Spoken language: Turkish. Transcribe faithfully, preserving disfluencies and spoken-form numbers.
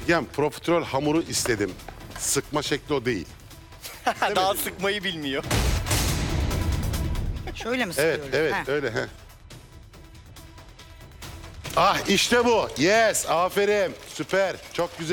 Yani profiterol hamuru istedim. Sıkma şekli o değil. Daha sıkmayı bilmiyor. Şöyle mi Evet, sıkıyoruz? evet Ha. öyle. He. Ah işte bu. Yes, aferin. Süper. Çok güzel.